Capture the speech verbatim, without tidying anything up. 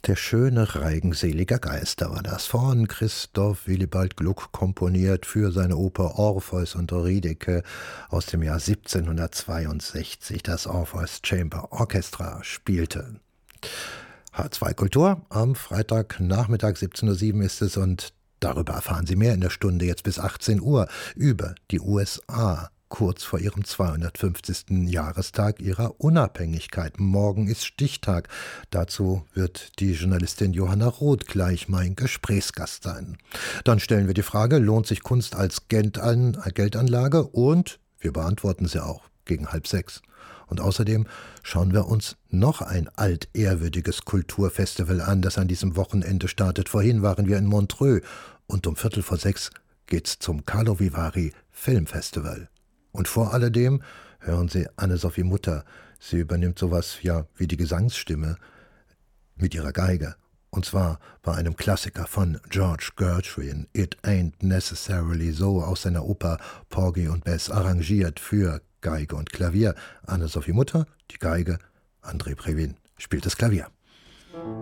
Der schöne Reigen seliger Geister war das, von Christoph Willibald Gluck komponiert für seine Oper Orpheus und Eurydike aus dem Jahr siebzehnhundertzweiundsechzig. Das Orpheus Chamber Orchestra spielte. H zwei Kultur, am Freitagnachmittag siebzehn Uhr sieben ist es, und darüber erfahren Sie mehr in der Stunde jetzt bis achtzehn Uhr über die U S A. Kurz vor ihrem zweihundertfünfzigsten Jahrestag ihrer Unabhängigkeit. Morgen ist Stichtag. Dazu wird die Journalistin Johanna Roth gleich mein Gesprächsgast sein. Dann stellen wir die Frage, lohnt sich Kunst als Geldan- Geldanlage? Und wir beantworten sie auch gegen halb sechs. Und außerdem schauen wir uns noch ein altehrwürdiges Kulturfestival an, das an diesem Wochenende startet. Vorhin waren wir in Montreux und um Viertel vor sechs geht's zum Carlo Vivari Filmfestival. Und vor alledem hören Sie Anne-Sophie Mutter. Sie übernimmt sowas ja wie die Gesangsstimme mit ihrer Geige. Und zwar bei einem Klassiker von George Gershwin, It Ain't Necessarily So, aus seiner Oper Porgy und Bess, arrangiert für Geige und Klavier. Anne-Sophie Mutter, die Geige, André Previn spielt das Klavier.